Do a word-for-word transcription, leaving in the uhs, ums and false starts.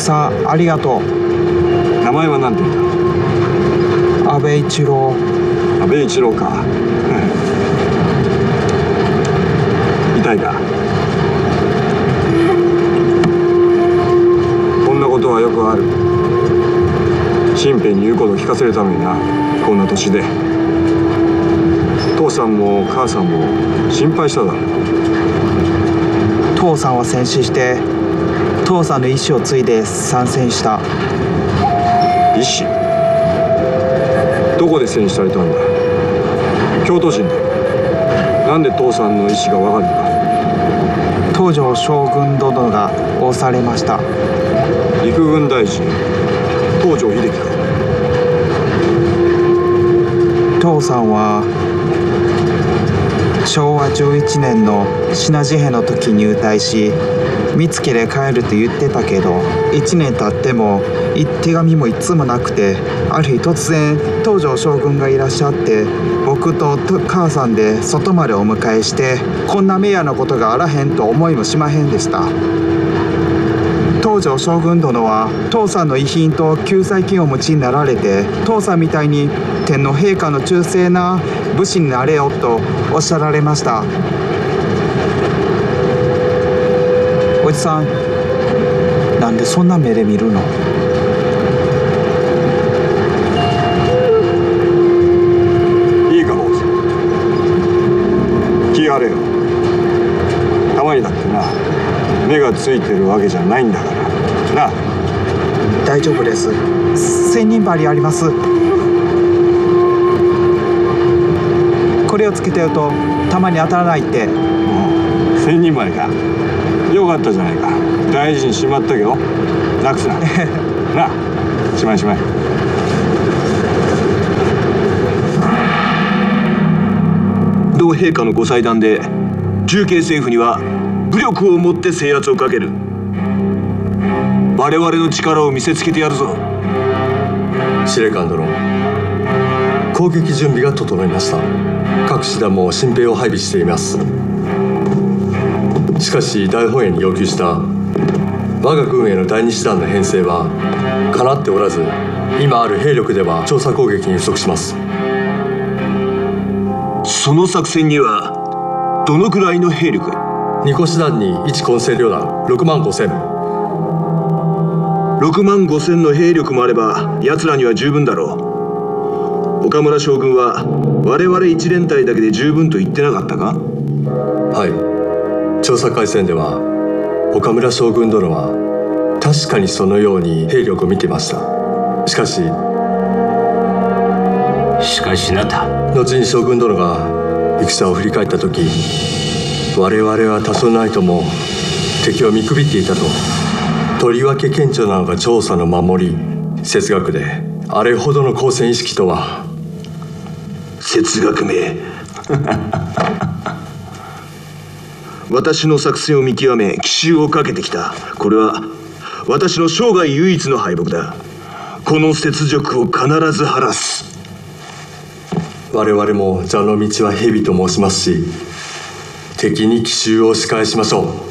さんありがとう。 名前は何て言うんだ？ 安倍一郎。 安倍一郎か。痛いか？こんなことはよくある。新兵に言うことを聞かせるためにな、こんな年で。父さんも母さんも心配しただろう。 父さんは戦死して父さんの意思を継いで参戦した。 意思？どこで戦死されたんだ？京都人だ。なんで父さんの意思がわかるのか？ 東条将軍殿が仰されました。 陸軍大臣東条英機か？ 父さんはしょうわじゅういちねんの品事変の時入隊し、見つけで帰ると言ってたけど、いちねん経っても手紙もいつもなくて、ある日突然東条将軍がいらっしゃって、僕と母さんで外までお迎えして、こんな迷惑なことがあらへんと思いもしまへんでした。東条将軍殿は父さんの遺品と救済金をお持ちになられて、父さんみたいに天皇陛下の忠誠な武士になれよとおっしゃられました。おじさん、なんでそんな目で見るの？ いいか、坊主。気がれよ。たまにだってな、目がついてるわけじゃないんだからな。 大丈夫です。千人針あります。これをつけてるとたまに当たらないって。 もう千人針か。よかったじゃないか。大事にしまったけどなくすな。なあ、しまいしまい。 同陛下のご裁断で重慶政府には武力をもって制圧をかける。我々の力を見せつけてやるぞ。 司令官殿、攻撃準備が整いました。各師団も新兵を配備しています。しかし大本営に要求した我が軍への第二師団の編成は叶っておらず、今ある兵力では調査攻撃に不足します。 その作戦にはどのくらいの兵力が？ 二個師団にいち混戦旅団ろくまんごせん。 ろくまんごせんの兵力もあれば奴らには十分だろう。岡村将軍は我々一連隊だけで十分と言ってなかったか？ はい、調査会戦では岡村将軍殿は確かにそのように兵力を見てました。しかししかしなた後に将軍殿が戦を振り返った時、我々は多少ないとも敵を見くびっていたと。とりわけ顕著なのが調査の守り。哲学であれほどの好戦意識とは。 哲学め私の作戦を見極め奇襲をかけてきた。これは私の生涯唯一の敗北だ。この雪辱を必ず晴らす。 我々も蛇の道は蛇と申しますし、敵に奇襲を仕返しましょう。